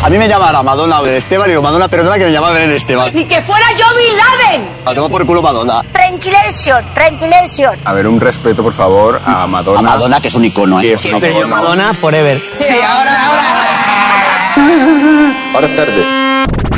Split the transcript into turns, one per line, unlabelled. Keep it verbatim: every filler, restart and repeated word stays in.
A mí me llama la Madonna Belén Esteban y digo, Madonna, perdona que me llama Belén Esteban.
Ni que fuera yo Bin Laden.
La tengo por culo Madonna.
Tranquilation, tranquilation.
A ver, un respeto, por favor, a Madonna.
A Madonna, que es un icono, ¿eh?
Sí, es un
Madonna forever.
Sí, ahora, ahora.
Ahora es tarde.